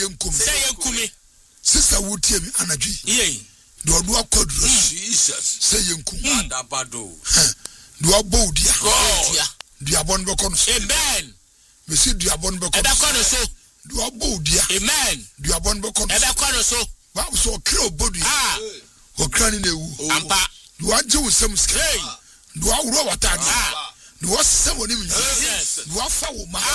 yenkumi sister wotie mi anadwi ye do odo akodro Jesus say yenkum adabado do abo dia God duabon be kono amen me si duabon be kono ebe kono so do abo dia amen duabon be kono ebe kono so ba so kire obodu o krani na ewu ampa do anje wo sam ska do awro watade do wasem onim yes do afa wo ma